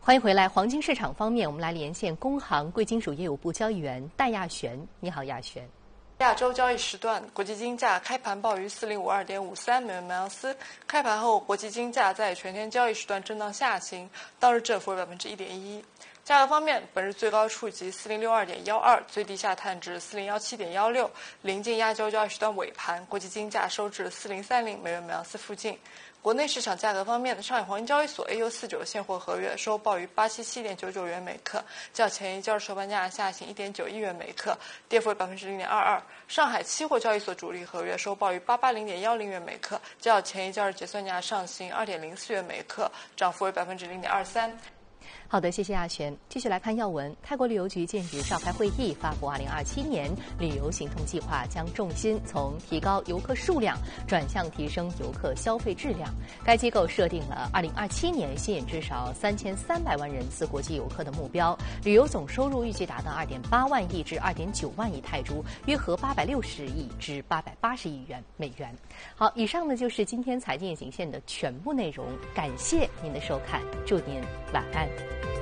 欢迎回来。黄金市场方面，我们来连线工行贵金属业务部交易员戴亚璇。你好，亚璇。 亚洲交易时段，国际金价开盘报于4052.53美元每盎司。开盘后，国际金价在全天交易时段震荡下行，当日振幅为1.11%。价格方面，本日最高触及4062.12，最低下探至4017.16。临近亚洲交易时段尾盘，国际金价收至4030美元每盎司附近。国内市场价格方面，上海黄金交易所 AU49 现货合约收报于877.99元每克，较前一交易收盘价下行1.91元每克，跌幅为0.22%。上海期货交易所主力合约收报于880.10元每克，较前一交易结算价上行2.04元每克，涨幅为0.23%。 好的，谢谢亚璇。继续来看要闻。泰国旅游局近日召开会议，发布2027年旅游行动计划，将重心从提高游客数量转向提升游客消费质量。该机构设定了2027年吸引至少3300万人次国际游客的目标，旅游总收入预计达到2.8万亿至2.9万亿泰铢，约合860亿至880亿美元。好，以上呢就是今天财经眼行线的全部内容，感谢您的收看，祝您晚安。